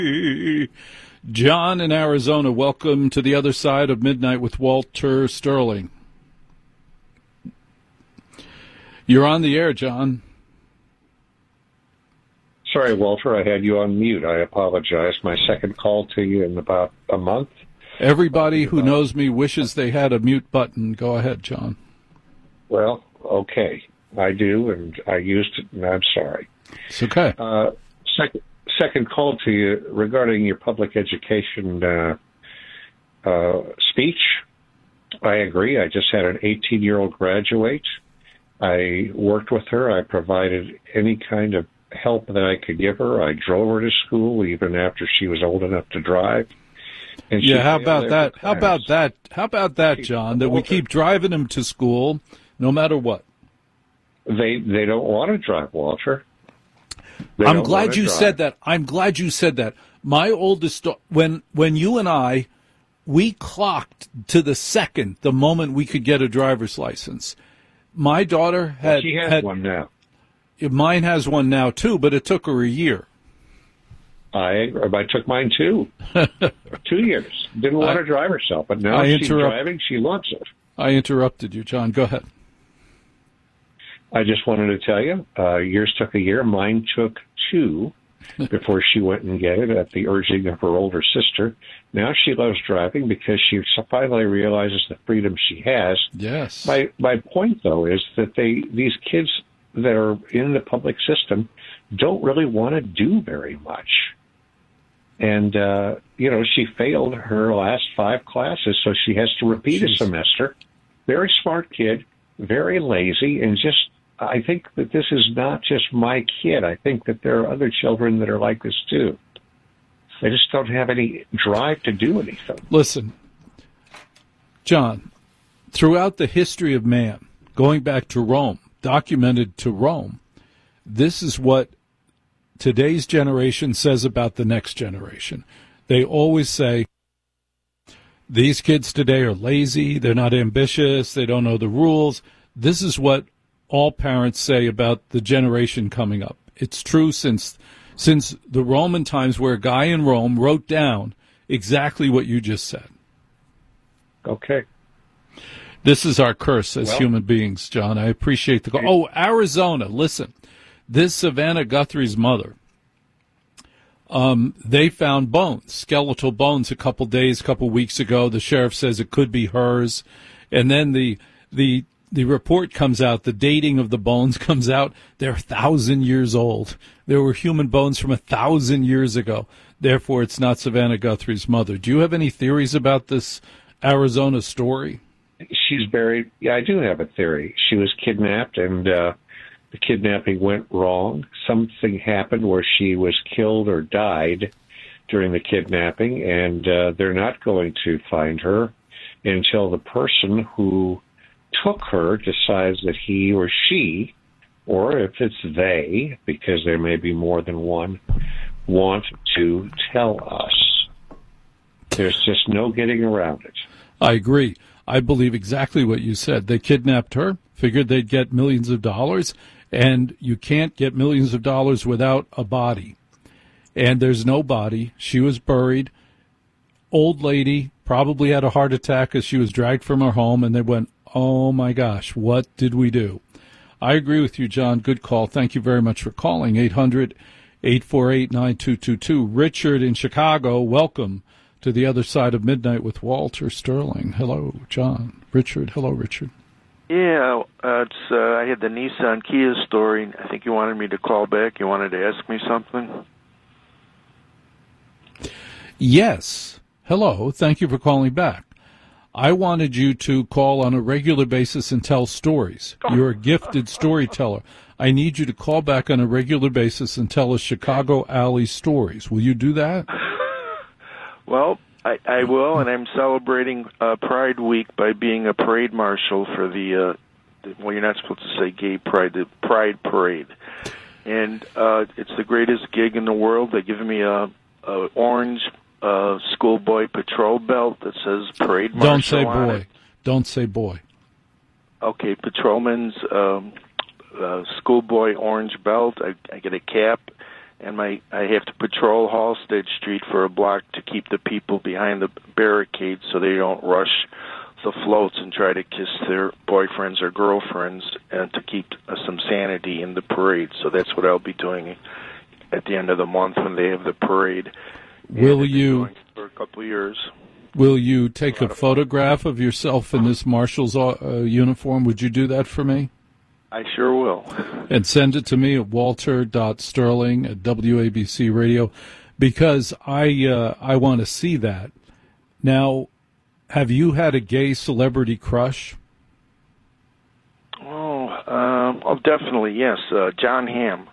John in Arizona, welcome to the other side of midnight with Walter Sterling. You're on the air, John. Sorry, Walter, I had you on mute. I apologize. My second call to you in about a month. Everybody who knows me wishes they had a mute button. Go ahead, John. Well, okay. I do, and I used it, and I'm sorry. It's okay. Second call to you regarding your public education speech. I agree. I just had an 18-year-old graduate. I worked with her. I provided any kind of help that I could give her. I drove her to school even after she was old enough to drive. And yeah, how about that? How about that, John, that we keep driving them to school no matter what? They don't want to drive, Walter. I'm glad you said that. I'm glad you said that. My oldest, when you and I, we clocked to the second the moment we could get a driver's license. My daughter had. She has one now. Mine has one now too, but it took her a year. I took mine too. 2 years. Didn't want to drive herself, but now she's driving. She loves it. I interrupted you, John. Go ahead. I just wanted to tell you, yours took a year. Mine took 2 before she went and get it at the urging of her older sister. Now she loves driving because she finally realizes the freedom she has. Yes. My point, though, is that these kids that are in the public system don't really want to do very much. And, she failed her last 5 classes, so she has to repeat a semester. Very smart kid, very lazy, and I think that this is not just my kid. I think that there are other children that are like this, too. They just don't have any drive to do anything. Listen, John, throughout the history of man, going back to Rome, documented to Rome, this is what today's generation says about the next generation. They always say, these kids today are lazy, they're not ambitious, they don't know the rules. This is what all parents say about the generation coming up. It's true since the Roman times, where a guy in Rome wrote down exactly what you just said. Okay. This is our curse as human beings, John. I appreciate the call. Oh, Arizona, listen. This Savannah Guthrie's mother, they found bones, skeletal bones, a couple weeks ago. The sheriff says it could be hers. And then the report comes out, the dating of the bones comes out. They're 1,000 years old. There were human bones from 1,000 years ago. Therefore, it's not Savannah Guthrie's mother. Do you have any theories about this Arizona story? She's buried. Yeah, I do have a theory. She was kidnapped, and the kidnapping went wrong. Something happened where she was killed or died during the kidnapping, and they're not going to find her until the person who took her decides that he or she, or if it's they, because there may be more than one, want to tell us. There's just no getting around it. I agree. I believe exactly what you said. They kidnapped her, figured they'd get millions of dollars, and you can't get millions of dollars without a body. And there's no body. She was buried. Old lady, probably had a heart attack as she was dragged from her home, and they went, oh, my gosh, what did we do? I agree with you, John. Good call. Thank you very much for calling. 800-848-9222. Richard in Chicago, welcome to the other side of midnight with Walter Sterling. Hello, John. Richard. Hello, Richard. Yeah, I had the Nissan Kia story. I think you wanted me to call back. You wanted to ask me something? Yes. Hello. Thank you for calling back. I wanted you to call on a regular basis and tell stories. You're a gifted storyteller. I need you to call back on a regular basis and tell us Chicago Alley stories. Will you do that? Well, I will, and I'm celebrating Pride Week by being a parade marshal for the well, you're not supposed to say gay pride, the Pride Parade. And it's the greatest gig in the world. They give me a orange schoolboy patrol belt that says parade marshal. Don't say boy. Don't say boy. Okay, patrolman's schoolboy orange belt. I get a cap, and I have to patrol Halstead Street for a block to keep the people behind the barricades so they don't rush the floats and try to kiss their boyfriends or girlfriends, and to keep some sanity in the parade. So that's what I'll be doing at the end of the month when they have the parade. Will you, for a couple of years. Will you take a photograph of yourself in this marshal's uniform? Would you do that for me? I sure will. And send it to me at walter.sterling@WABC Radio, because I want to see that. Now, have you had a gay celebrity crush? Oh, definitely, yes. John Hamm.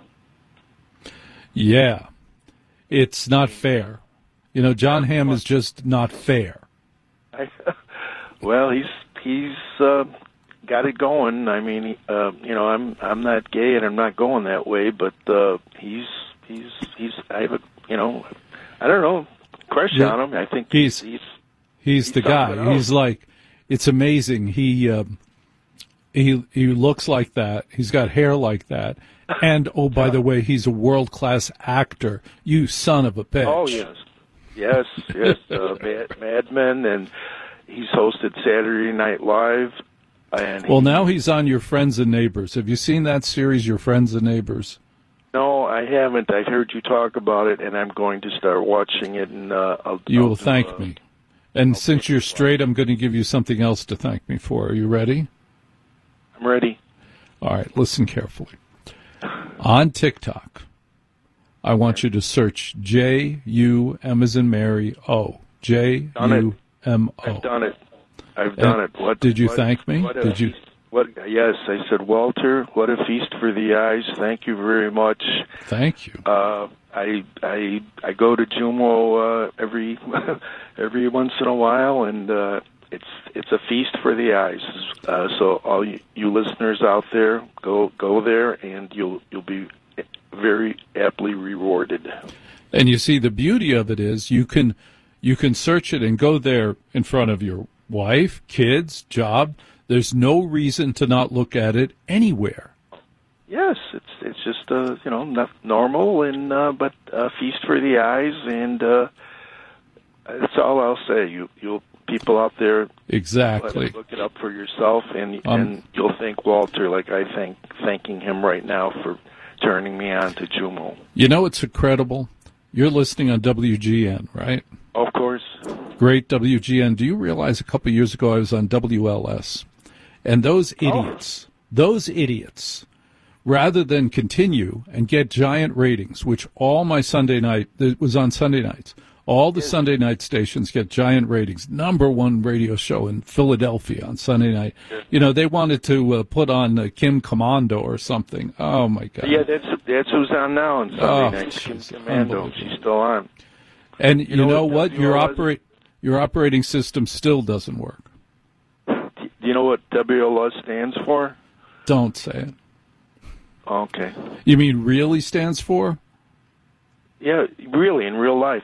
Yeah. It's not fair. You know, John Hamm is just not fair. Well, he's got it going. I mean, I'm not gay and I'm not going that way, but he's I have a, I don't know, crush on him. I think he's the guy. He's like, it's amazing. He looks like that. He's got hair like that. And, oh, by the way, he's a world-class actor. You son of a bitch. Oh, yes. Mad Men, and he's hosted Saturday Night Live. Well, now he's on Your Friends and Neighbors. Have you seen that series, Your Friends and Neighbors? No, I haven't. I heard you talk about it, and I'm going to start watching it. And you will thank me. And since you're straight, I'm going to give you something else to thank me for. Are you ready? I'm ready. All right, listen carefully. On TikTok, I want you to search J-U-M as in Mary, O. J-U-M-O. I've done it. What, did you thank me? Did you? Yes, I said, Walter, what a feast for the eyes. Thank you very much. Thank you. I go to Jumo every once in a while, and it's a feast for the eyes. So all you listeners out there, go there, and you'll be very aptly rewarded. And you see, the beauty of it is you can search it and go there in front of your wife, kids, job. There's no reason to not look at it anywhere. Yes, it's just not normal, and but a feast for the eyes, and that's all I'll say. You'll people out there, exactly, look it up for yourself, and you'll thank Walter like I thanking him right now for turning me on to Jumo. You know, it's incredible. You're listening on WGN, right? Of course. Great WGN. Do you realize a couple of years ago I was on WLS? And those idiots, rather than continue and get giant ratings, which all my it was on Sunday nights, all the Sunday night stations get giant ratings. #1 radio show in Philadelphia on Sunday night. You know, they wanted to put on Kim Commando or something. Oh, my God. Yeah, that's who's on now on Sunday night. Kim Commando. She's still on. And you know what? Your operating system still doesn't work. Do you know what WLS stands for? Don't say it. Okay. You mean really stands for? Yeah, really, in real life.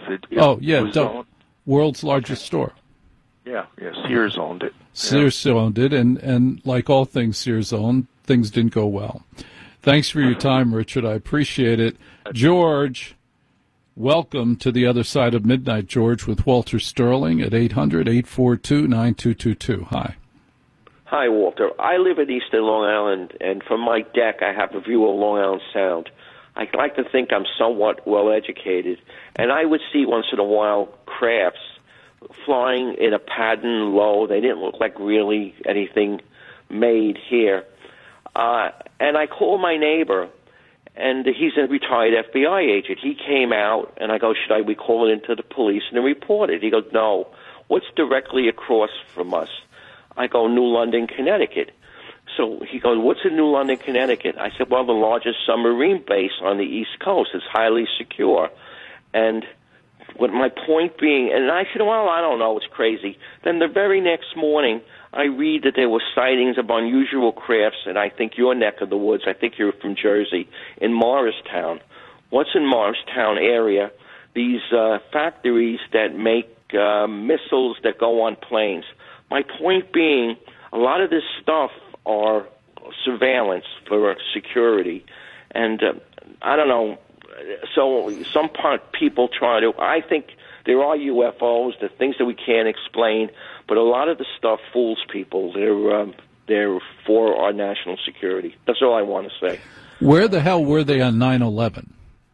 World's largest store. Yeah, Sears owned it. Sears owned it, and like all things Sears owned, things didn't go well. Thanks for your time, Richard. I appreciate it. George, welcome to the other side of midnight, George, with Walter Sterling at 800-842-9222. Hi. Hi, Walter. I live in Eastern Long Island, and from my deck, I have a view of Long Island Sound. I like to think I'm somewhat well-educated, and I would see once in a while crafts flying in a pattern low. They didn't look like really anything made here. And I called my neighbor, and he's a retired FBI agent. He came out, and I go, should we call it into the police and report it? He goes, no. What's directly across from us? I go, New London, Connecticut. So he goes, what's in New London, Connecticut? I said, well, the largest submarine base on the East Coast. It's highly secure. And what my point being, and I said, well, I don't know, it's crazy. Then the very next morning, I read that there were sightings of unusual crafts, and I think your neck of the woods, I think you're from Jersey, in Morristown. What's in Morristown area? These factories that make missiles that go on planes. My point being, a lot of this stuff are surveillance for security, and I don't know. So some people try to. I think there are UFOs, the things that we can't explain, but a lot of the stuff fools people. They're for our national security. That's all I want to say. Where the hell were they on 9/11?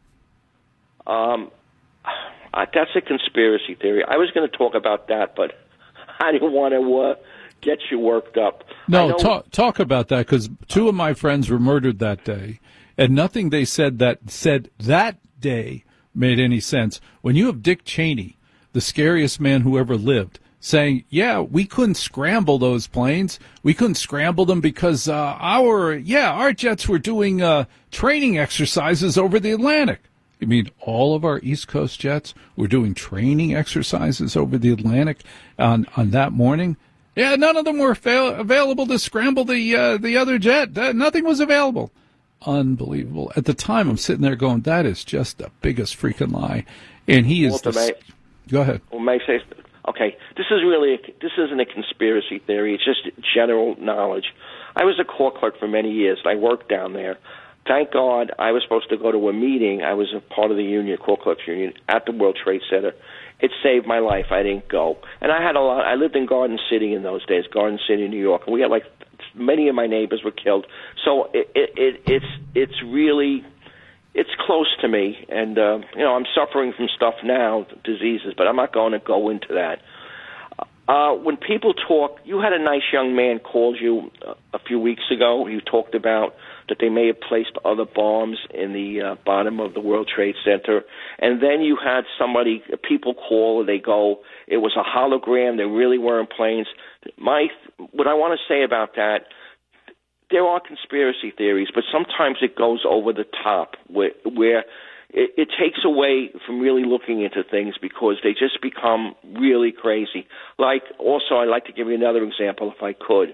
That's a conspiracy theory. I was going to talk about that, but I didn't want to get you worked up. No, talk about that, because 2 of my friends were murdered that day, and nothing they said that day made any sense. When you have Dick Cheney, the scariest man who ever lived, saying, yeah, we couldn't scramble those planes. We couldn't scramble them because our jets were doing training exercises over the Atlantic. You mean all of our East Coast jets were doing training exercises over the Atlantic on that morning? Yeah, none of them were available to scramble the other jet. Nothing was available. Unbelievable. At the time, I'm sitting there going, that is just the biggest freaking lie. And he is... Go ahead. Well, may I say... Okay, this isn't a conspiracy theory. It's just general knowledge. I was a court clerk for many years, and I worked down there. Thank God I was supposed to go to a meeting. I was a part of the union, court clerks union, at the World Trade Center. It saved my life. I didn't go. And I lived in Garden City in those days, Garden City, New York, and we had many of my neighbors were killed. So it's really... It's close to me, and I'm suffering from stuff now, diseases, but I'm not going to go into that. When people talk, you had a nice young man called you a few weeks ago. He talked about that they may have placed other bombs in the bottom of the World Trade Center, and then you had people call, they go, it was a hologram, there really weren't planes. What I want to say about that, there are conspiracy theories, but sometimes it goes over the top where it takes away from really looking into things because they just become really crazy. Also, I'd like to give you another example if I could.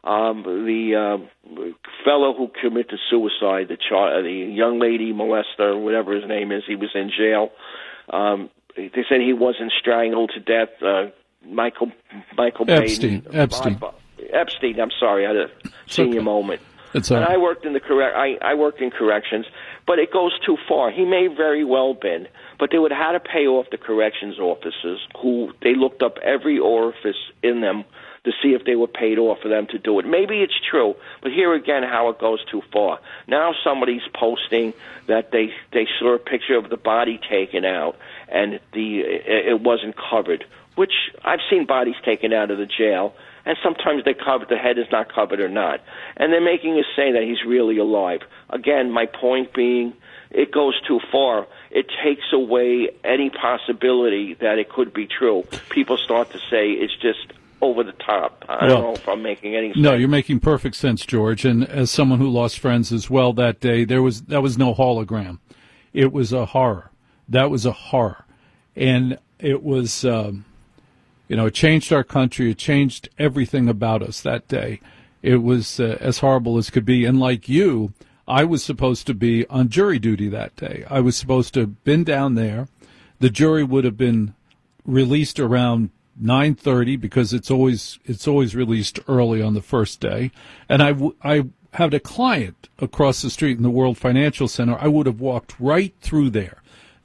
The fellow who committed suicide, the young lady molester, whatever his name is, he was in jail. They said he wasn't strangled to death. Michael Epstein. Epstein, I'm sorry, I had a senior moment. And I worked in I worked in corrections, but it goes too far. He may very well been, but they would have had to pay off the corrections officers who they looked up every orifice in them to see if they were paid off for them to do it. Maybe it's true, but here again how it goes too far. Now somebody's posting that they saw a picture of the body taken out and it wasn't covered, which I've seen bodies taken out of the jail, and sometimes the head is not covered or not. And they're making us say that he's really alive. Again, my point being, it goes too far. It takes away any possibility that it could be true. People start to say it's just over the top. I don't know if I'm making any sense. No, you're making perfect sense, George. And as someone who lost friends as well that day, that was no hologram. It was a horror. That was a horror. And it was... it changed our country. It changed everything about us that day. It was as horrible as could be. And like you, I was supposed to be on jury duty that day. I was supposed to have been down there. The jury would have been released around 9:30 because it's always released early on the first day. And I had a client across the street in the World Financial Center. I would have walked right through there.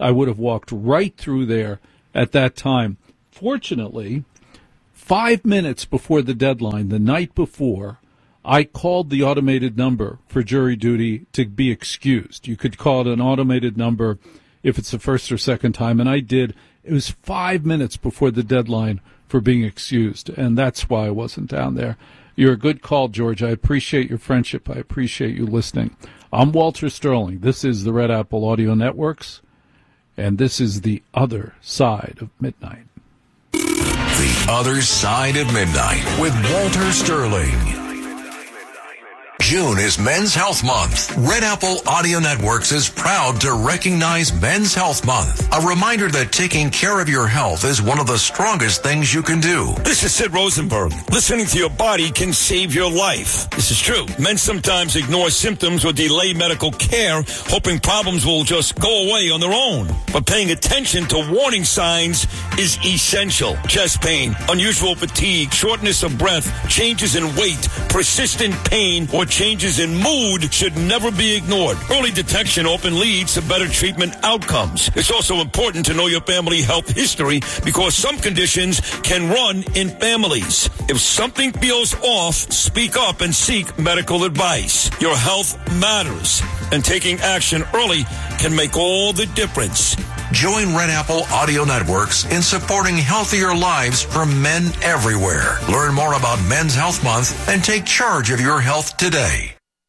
At that time. Fortunately, 5 minutes before the deadline, the night before, I called the automated number for jury duty to be excused. You could call it an automated number if it's the first or second time, and I did. It was 5 minutes before the deadline for being excused, and that's why I wasn't down there. You're a good call, George. I appreciate your friendship. I appreciate you listening. I'm Walter Sterling. This is the Red Apple Audio Networks, and this is The Other Side of Midnight. The Other Side of Midnight with Walter Sterling. June is Men's Health Month. Red Apple Audio Networks is proud to recognize Men's Health Month. A reminder that taking care of your health is one of the strongest things you can do. This is Sid Rosenberg. Listening to your body can save your life. This is true. Men sometimes ignore symptoms or delay medical care, hoping problems will just go away on their own. But paying attention to warning signs is essential. Chest pain, unusual fatigue, shortness of breath, changes in weight, persistent pain, or changes in mood should never be ignored. Early detection often leads to better treatment outcomes. It's also important to know your family health history because some conditions can run in families. If something feels off, speak up and seek medical advice. Your health matters, and taking action early can make all the difference. Join Red Apple Audio Networks in supporting healthier lives for men everywhere. Learn more about Men's Health Month and take charge of your health today.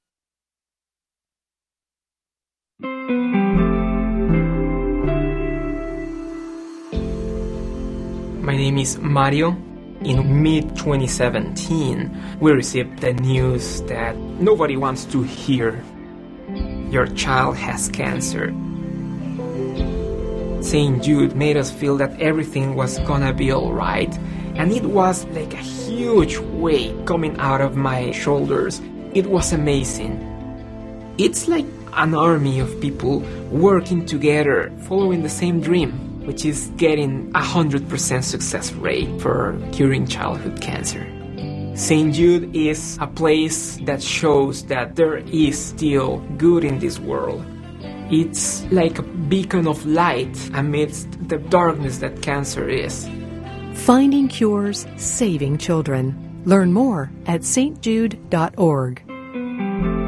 My name is Mario. In mid-2017, we received the news that nobody wants to hear. Your child has cancer. St. Jude made us feel that everything was gonna be alright, and it was like a huge weight coming out of my shoulders. It was amazing. It's like an army of people working together, following the same dream, which is getting 100% success rate for curing childhood cancer. St. Jude is a place that shows that there is still good in this world. It's like a beacon of light amidst the darkness that cancer is. Finding cures, saving children. Learn more at stjude.org.